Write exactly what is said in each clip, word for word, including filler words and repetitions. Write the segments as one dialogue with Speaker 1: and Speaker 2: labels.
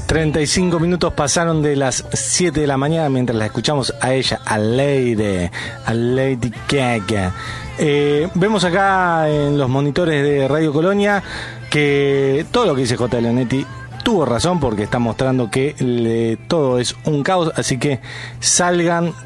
Speaker 1: treinta y cinco minutos pasaron de las siete de la mañana mientras la escuchamos a ella, a Lady, a Lady Gaga. Eh, vemos acá en los monitores de Radio Colonia que todo lo que dice J. Leonetti tuvo razón, porque está mostrando que le, todo es un caos, así que salgan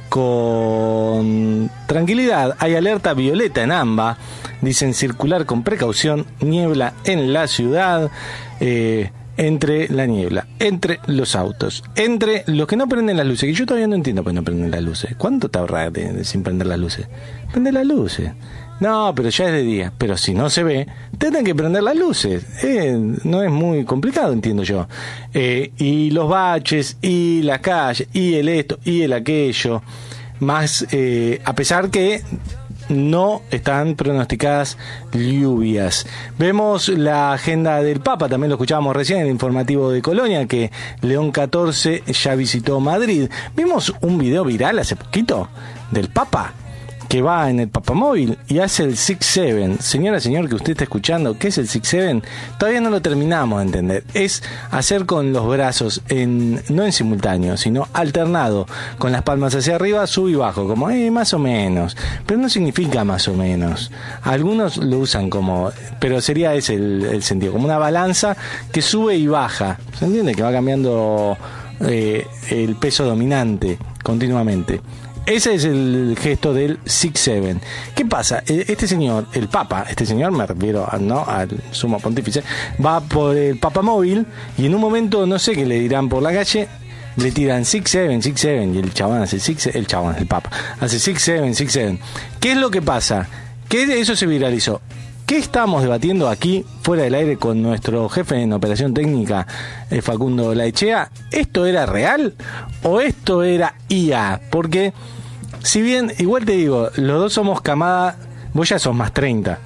Speaker 1: con tranquilidad. Hay alerta violeta en AMBA, dicen circular con precaución, niebla en la ciudad, eh, entre la niebla, entre los autos, entre los que no prenden las luces, que yo todavía no entiendo por qué no prenden las luces. ¿Cuánto te ahorras de, de, sin prender las luces? Prende las luces. No, pero ya es de día. Pero si no se ve, tendrán que prender las luces. Eh, no es muy complicado, entiendo yo. Eh, y los baches, y las calles, y el esto, y el aquello. Más, eh, a pesar que no están pronosticadas lluvias. Vemos la agenda del Papa, también lo escuchábamos recién en el informativo de Colonia, que León catorce ya visitó Madrid. Vimos un video viral hace poquito del Papa, que va en el papamóvil y hace el six seven. Señora, señor, que usted está escuchando, ¿qué es el six seven? Todavía no lo terminamos de entender. Es hacer con los brazos, en no en simultáneo, sino alternado, con las palmas hacia arriba, sub y bajo, como eh, más o menos. Pero no significa más o menos. Algunos lo usan como, pero sería ese el, el sentido, como una balanza que sube y baja. ¿Se entiende? Que va cambiando eh, el peso dominante continuamente. Ese es el gesto del six seven. ¿Qué pasa? Este señor, el Papa, este señor me refiero a, ¿no? al sumo pontífice, va por el papamóvil y en un momento, no sé qué le dirán por la calle, le tiran six seven, six seven y el chabón hace six, el chabón, el Papa, hace six seven, six seven. ¿Qué es lo que pasa? Que eso se viralizó. ¿Qué estamos debatiendo aquí, fuera del aire, con nuestro jefe en operación técnica, eh, Facundo Laechea? ¿Esto era real o esto era I A? Porque, si bien, igual te digo, los dos somos camada, vos ya sos más treinta.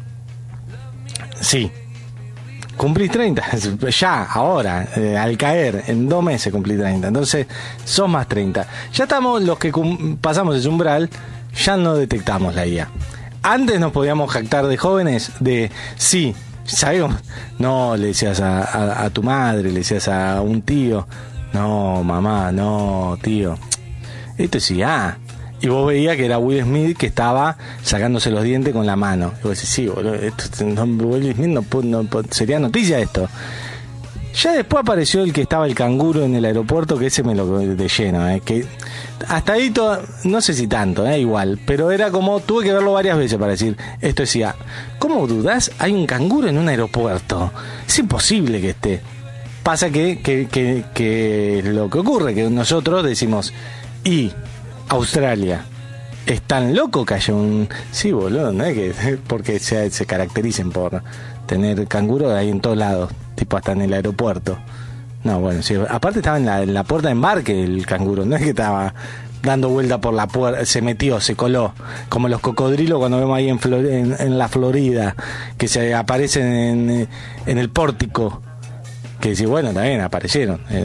Speaker 1: Sí. Cumplís treinta, ya, ahora, eh, al caer, en dos meses cumplí treinta. Entonces, sos más treinta. Ya estamos, los que cum- pasamos ese umbral, ya no detectamos la I A. Antes nos podíamos jactar de jóvenes de, sí, sabemos, no, le decías a, a, a tu madre, le decías a un tío, no, mamá, no, tío, esto es I A. Y vos veías que era Will Smith que estaba sacándose los dientes con la mano. Y vos decís, sí, boludo, esto, no, Will Smith no, no, no, sería noticia esto. Ya después apareció el que estaba el canguro en el aeropuerto, que ese me lo de lleno, eh, que hasta ahí todo, no sé si tanto, eh, igual, pero era como, tuve que verlo varias veces para decir, esto es I A. ¿Cómo dudás? Hay un canguro en un aeropuerto. Es imposible que esté. Pasa que, que, que, que lo que ocurre, que nosotros decimos, y Australia, ¿es tan loco que haya un...? Sí, boludo, no es que porque se, se caractericen por tener canguro ahí en todos lados, tipo hasta en el aeropuerto. No, bueno, sí, aparte estaba en la, en la puerta de embarque el canguro, no es que estaba dando vuelta por la puerta, se metió, se coló, como los cocodrilos cuando vemos ahí en, Flor, en, en la Florida, que se aparecen en, en el pórtico, que sí, bueno, también aparecieron.